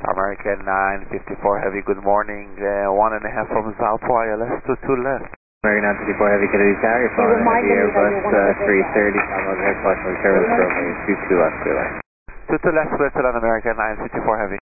American 954 Heavy, good morning. 1.5 from South Wireless to 2 left. American 954 Heavy, Kennedy Tower, you're flying Heavy Airbus 330, Commonwealth Air Flight Service runway 22 left, clear line. 22 left, clear to land American 954 Heavy.